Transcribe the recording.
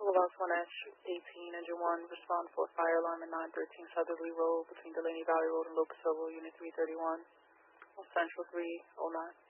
Lost 1-18, Engine 1, respond for fire alarm at 913 Southerly Road between Delaney Valley Road and Locust Hill, Unit 331, Central 309.